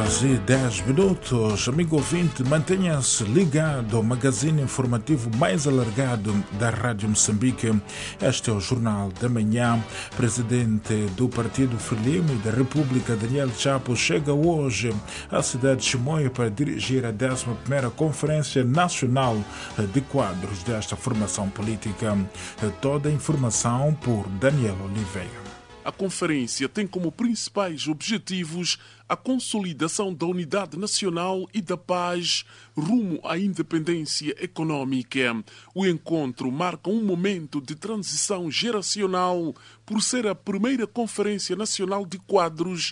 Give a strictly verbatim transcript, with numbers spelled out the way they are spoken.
horas e dez minutos. Amigo ouvinte, mantenha-se ligado ao magazine informativo mais alargado da Rádio Moçambique. Este é o Jornal da Manhã. Presidente do Partido Frelimo e da República, Daniel Chapo, chega hoje à cidade de Chimoio para dirigir a décima primeira Conferência Nacional de Quadros desta formação política. Toda a informação por Daniel Oliveira. A conferência tem como principais objetivos a consolidação da unidade nacional e da paz rumo à independência econômica. O encontro marca um momento de transição geracional por ser a primeira Conferência Nacional de Quadros